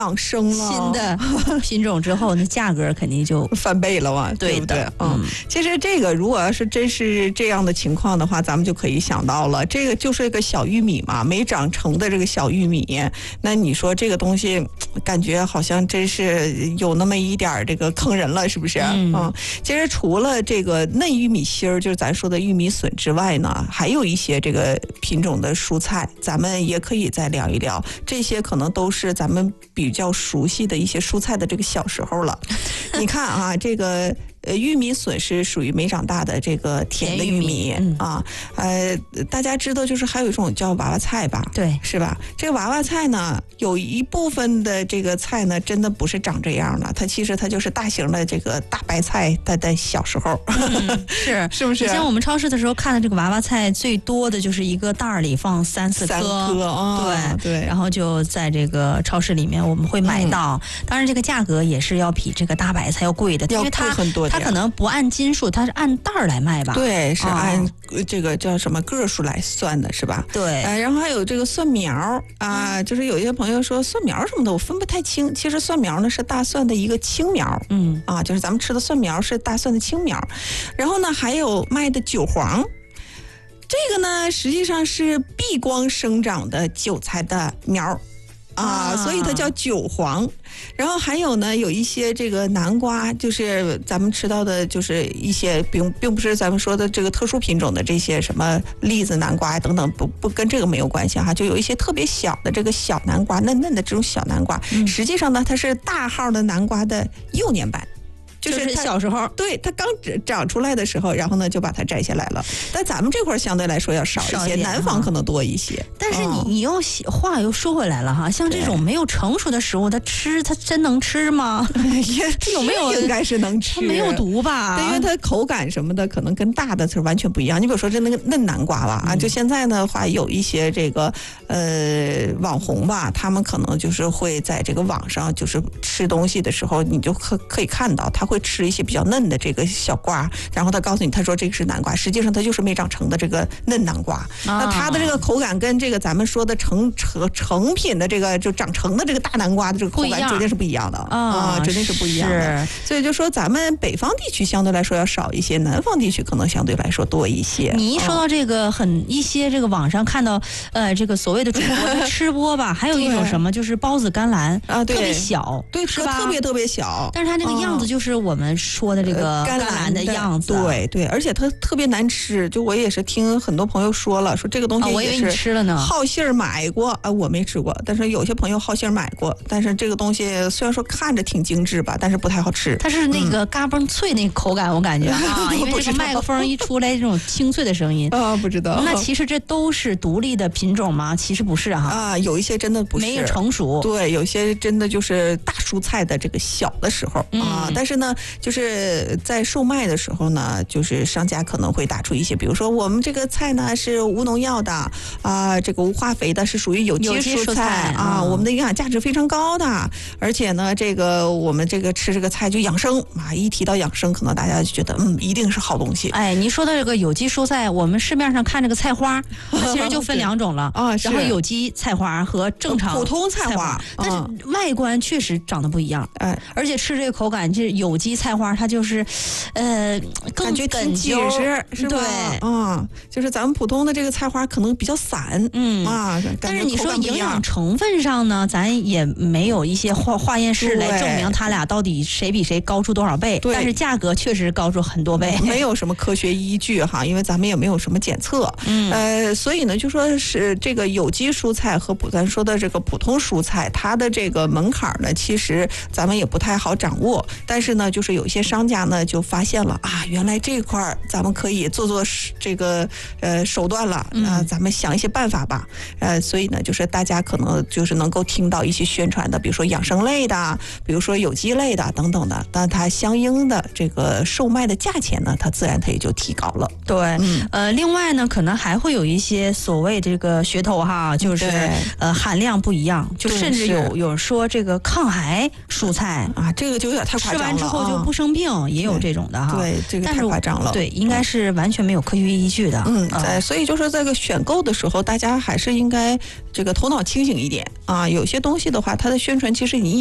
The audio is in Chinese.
养生了新的品种之后，那价格肯定就翻倍了嘛，对不对？其实这个如果要是真是这样的情况的话，咱们就可以想到了，这个就是一个小玉米嘛，没长成的这个小玉米，那你说这个东西感觉好像真是有那么一点这个坑人了，是不是？其实除了这个嫩玉米芯儿，就是咱说的玉米笋之外呢，还有一些这个品种的蔬菜，咱们也可以再聊一聊。这些可能都是咱们比较熟悉的一些蔬菜的这个小时候了。你看啊，这个玉米笋是属于没长大的这个甜的玉米啊。大家知道就是还有一种叫娃娃菜吧？ 对， 是吧？这个娃娃菜呢，有一部分的这个菜呢，真的不是长这样的，它其实它就是大型的这个大白菜，它的小时候。是不是？ 像我们超市的时候看的这个娃娃菜，最多的就是一个袋里放3、4颗， 对， 然后就在这个超市里面我们会买到。当然，这个价格也是要比这个大白菜要贵的，因为它可能不按斤数，它是按袋儿来卖吧？ 对，是按这个叫什么个数来算的，是吧？ 对。 然后还有这个蒜苗啊，就是有些朋友说蒜苗什么的，我分不太清。其实蒜苗呢是大蒜的一个青苗，就是咱们吃的蒜苗是大蒜的青苗。然后呢，还有卖的韭黄。这个呢，实际上是避光生长的韭菜的苗所以它叫韭黄。然后还有呢，有一些这个南瓜，就是咱们吃到的，就是一些并不是咱们说的这个特殊品种的这些什么栗子、南瓜等等，不跟这个没有关系哈。就有一些特别小的这个小南瓜，嫩嫩的这种小南瓜，实际上呢，它是大号的南瓜的幼年版。 就是小时候， 对，它刚长出来的时候，然后呢就把它摘下来了。但咱们这块相对来说要少一些，南方可能多一些。 但是你又话又说回来了哈，像这种没有成熟的食物，它真能吃吗？它有没有？ 应该是能吃， 它没有毒吧？ 对，因为它口感什么的可能跟大的是完全不一样。你比如说这那个嫩南瓜吧，就现在的话有一些这个网红吧，他们可能就是会在这个网上就是吃东西的时候，你就可以看到他会吃一些比较嫩的这个小瓜，然后他告诉你，他说这个是南瓜，实际上它就是没长成的这个嫩南瓜。那它的这个口感跟这个咱们说的成品的这个就长成的这个大南瓜的这个口感绝对是不一样的绝对是不一样的。所以就说咱们北方地区相对来说要少一些，南方地区可能相对来说多一些。 你一说到这个一些这个网上看到这个所谓的主播吃播吧，还有一种什么就是包子甘蓝特别小， 对，是吧？特别小， 但是它这个样子就是我们说的这个甘蓝的样子， 对，而且它特别难吃。就我也是听很多朋友说了，说这个东西我以为你吃了呢， 好信儿买过我没吃过，但是有些朋友好信儿买过。但是这个东西虽然说看着挺精致吧，但是不太好吃。 它是那个嘎嘣脆那个口感，我感觉因为这个麦克风一出来这种清脆的声音不知道。 那其实这都是独立的品种吗？其实不是有一些真的不是， 没有成熟。 对，有些真的就是大蔬菜的这个小的时候但是呢，就是在售卖的时候呢，就是商家可能会打出一些，比如说我们这个菜呢是无农药的这个无化肥的，是属于有机蔬菜我们的营养价值非常高的，而且呢，这个我们这个吃这个菜就养生一提到养生，可能大家就觉得一定是好东西。 你说的这个有机蔬菜，我们市面上看这个菜花，它其实就分2种了然后有机菜花和正常普通菜花， 但是外观确实长得不一样。而且吃这个口感，就是有机菜花，它就是感觉挺紧实，是吧？对，就是咱们普通的这个菜花可能比较散， 但是你说营养成分上呢，咱也没有一些化验室来证明它俩到底谁比谁高出多少倍，但是价格确实高出很多倍， 没有什么科学依据因为咱们也没有什么检测，所以呢，就说是这个有机蔬菜和咱说的这个普通蔬菜，它的这个门槛呢，其实咱们也不太好掌握，但是呢，就是有些商家呢就发现了原来这块咱们可以做这个手段了，咱们想一些办法吧，所以呢，就是大家可能就是能够听到一些宣传的，比如说养生类的，比如说有机类的等等的，但它相应的这个售卖的价钱呢，它自然它也就提高了。 对，另外呢，可能还会有一些所谓这个噱头就是含量不一样，就甚至有说这个抗癌蔬菜这个就有点太夸张了， 吃完之后后就不生病，也有这种的哈。 对，这个太夸张了。 对，应该是完全没有科学依据的。 所以就是这个选购的时候，大家还是应该这个头脑清醒一点啊。有些东西的话，它的宣传其实你